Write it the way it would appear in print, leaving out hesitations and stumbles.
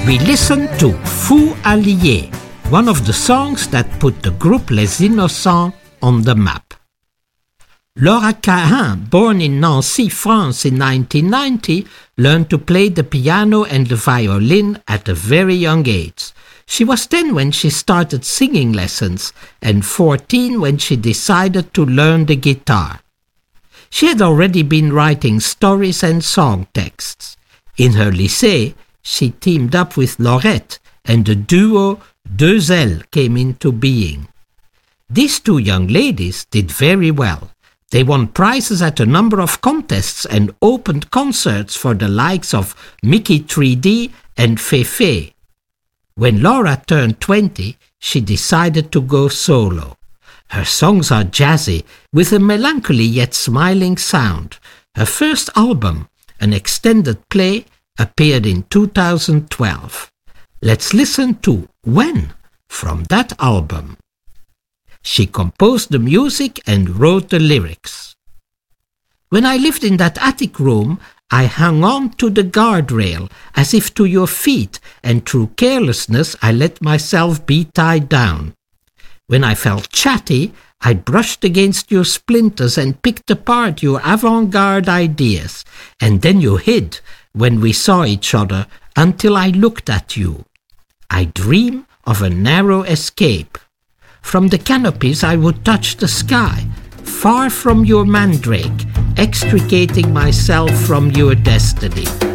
We listened to Fou Allié, one of the songs that put the group Les Innocents on the map. Laura Cahin, born in Nancy, France in 1990, learned to play the piano and the violin at a very young age. She was 10 when she started singing lessons and 14 when she decided to learn the guitar. She had already been writing stories and song texts. In her lycée, she teamed up with Laurette, and the duo Deux Ailes came into being. These two young ladies did very well. They won prizes at a number of contests and opened concerts for the likes of Mickey 3D and Fefe. When Laura turned 20, she decided to go solo. Her songs are jazzy, with a melancholy yet smiling sound. Her first album, an extended play, appeared in 2012. Let's listen to When from that album. She composed the music and wrote the lyrics. When I lived in that attic room, I hung on to the guardrail as if to your feet, and through carelessness I let myself be tied down. When I felt chatty, I brushed against your splinters and picked apart your avant-garde ideas, and then you hid when we saw each other until I looked at you. I dream of a narrow escape. From the canopies I would touch the sky, far from your mandrake, extricating myself from your destiny.